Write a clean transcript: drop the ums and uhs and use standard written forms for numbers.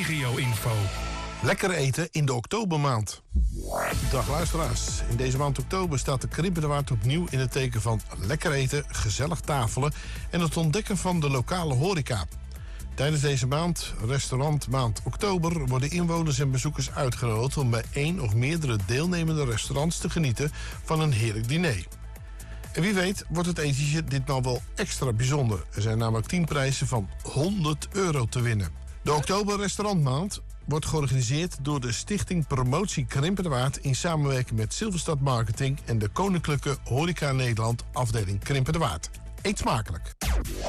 regio-info. Lekker eten in de oktobermaand. Dag luisteraars. In deze maand oktober staat de Krimpende Waard opnieuw in het teken van lekker eten, gezellig tafelen en het ontdekken van de lokale horeca. Tijdens deze maand, restaurantmaand oktober, worden inwoners en bezoekers uitgenodigd om bij één of meerdere deelnemende restaurants te genieten van een heerlijk diner. En wie weet wordt het etentje ditmaal wel extra bijzonder. Er zijn namelijk 10 prijzen van €100 te winnen. De oktober restaurantmaand wordt georganiseerd door de Stichting Promotie Krimpende Waard in samenwerking met Silverstad Marketing en de Koninklijke Horeca Nederland afdeling Krimpende Waard. Eet smakelijk!